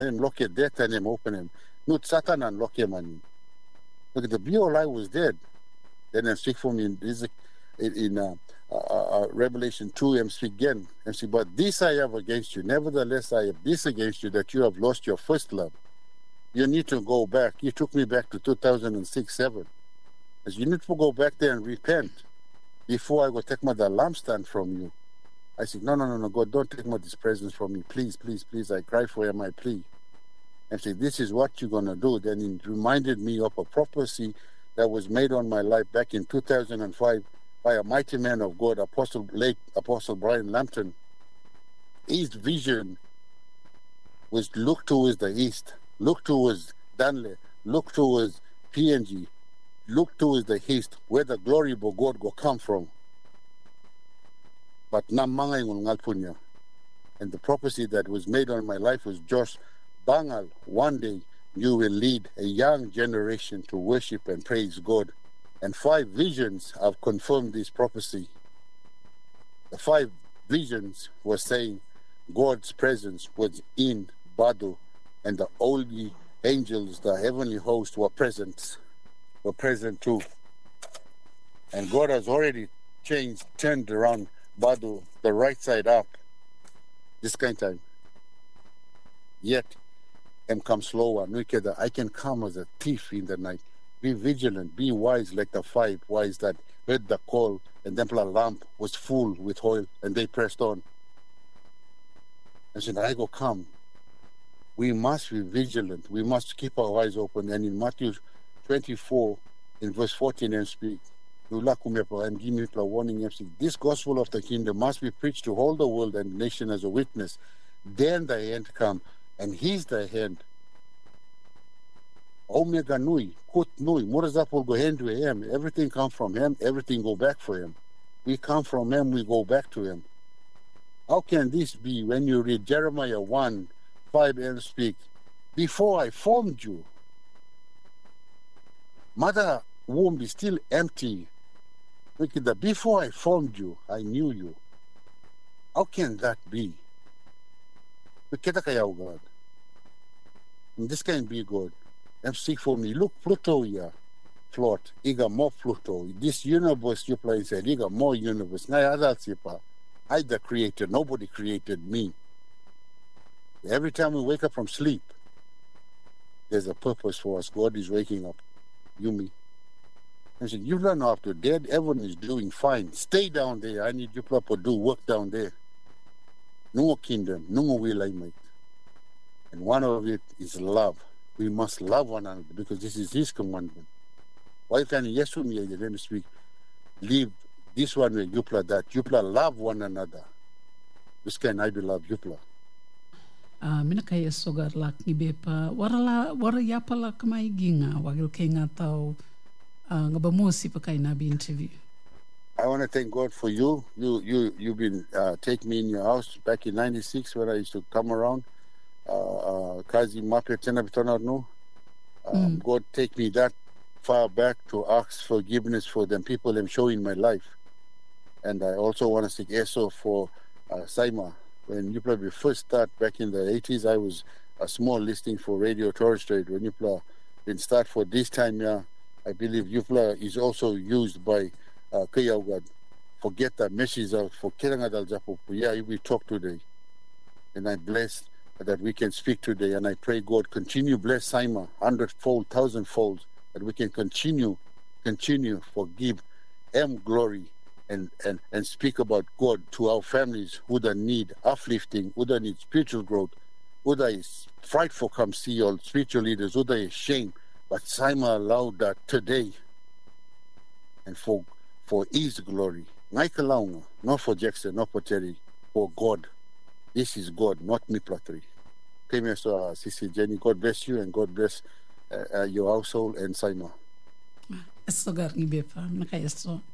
him look at that and him open him. Not Satan and lock him on. Look, the BOLI was dead. Then I speak for me in Revelation 2, I'm speak again. I'm speak, but this I have against you. Nevertheless, I have this against you, that you have lost your first love. You need to go back. You took me back to 2006-7. As you need to go back there and repent before I go take my the lampstand from you. I said, no, God, don't take my this presence from me. Please, please, please. I cry for him, I plea. And said, this is what you're going to do. Then it reminded me of a prophecy that was made on my life back in 2005 by a mighty man of God, late Apostle Brian Lampton. His vision was look towards the east, look towards Danley, look towards PNG, look towards the east, where the glory of God will come from. But namanga ngalpunya. And the prophecy that was made on my life was Josh Bangal, one day you will lead a young generation to worship and praise God. And 5 visions have confirmed this prophecy. The 5 visions were saying God's presence was in Badu, and the holy angels, the heavenly host, were present too. And God has already turned around Badu the right side up this kind of time. Yet, come slower. I can come as a thief in the night. Be vigilant, be wise like the 5 wise that heard the call, and then the lamp was full with oil, and they pressed on. And said, I go come. We must be vigilant. We must keep our eyes open. And in Matthew 24, in verse 14, and speak. I'm giving you a warning. This gospel of the kingdom must be preached to all the world and the nation as a witness. Then the end come, and he's the end. Omega Nui, Kut Nui, Murazap will go hand to him. Everything come from him, everything go back for him. We come from him, we go back to him. How can this be when you read Jeremiah 1:5 and speak? Before I formed you, mother womb is still empty. Look at that. Before I formed you, I knew you. How can that be? God. And this can be God. And seek for me. Look, Pluto here. Float. Iga more Pluto. This universe you play said, Iga more universe. I the creator. Nobody created me. Every time we wake up from sleep, there's a purpose for us. God is waking up. You, me. I said, you run after dead. Everyone is doing fine. Stay down there. I need you to do work down there. No kingdom. No will I make. And one of it is love. We must love one another because this is his commandment. Why can yes to me let me speak? Leave this one way, Yupla that. Yupla love one another. This can I be love Yupla. Mina kaya sogar lak ni bepa wara yapala kamay ginga wagil kay nga tao ngabamusi pa kay nabi interview. I want to thank God for you. You've been taking me in your house back in '96 when I used to come around. Kazi Mapia Tena Bitonarno. God take me that far back to ask forgiveness for them people I'm showing my life. And I also want to seek ESO for Saima. When you probably first start back in the 80s, I was a small listing for Radio Torres Strait. When you been start for this time, I believe Yupla is also used by Kayaugad. Forget that message of for Kerangadal Japo. We talk today. And I'm blessed that we can speak today, and I pray God continue bless Saima 100-fold, 1,000-fold, that we can continue forgive glory and speak about God to our families who that need uplifting, who that need spiritual growth, who that is frightful come see all spiritual leaders, who that is shame, but Saima allowed that today and for his glory. Not for Jackson, not for Terry, for God. This is God, not me, Platri. So, Sisi Jenny, God bless you and God bless your household and Saima. Eso gar ni bepa, nakayeso.